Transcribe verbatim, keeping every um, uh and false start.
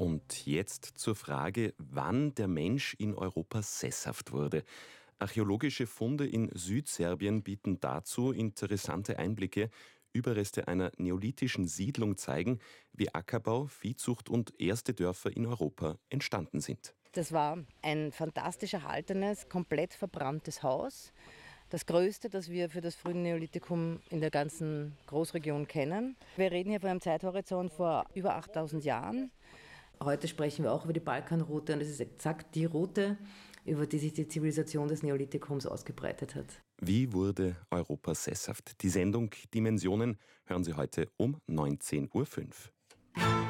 Und jetzt zur Frage, wann der Mensch in Europa sesshaft wurde. Archäologische Funde in Südserbien bieten dazu interessante Einblicke. Überreste einer neolithischen Siedlung zeigen, wie Ackerbau, Viehzucht und erste Dörfer in Europa entstanden sind. Das war ein fantastisch erhaltenes, komplett verbranntes Haus. Das größte, das wir für das frühe Neolithikum in der ganzen Großregion kennen. Wir reden hier von einem Zeithorizont vor über achttausend Jahren. Heute sprechen wir auch über die Balkanroute und es ist exakt die Route, über die sich die Zivilisation des Neolithikums ausgebreitet hat. Wie wurde Europa sesshaft? Die Sendung Dimensionen hören Sie heute um neunzehn Uhr fünf.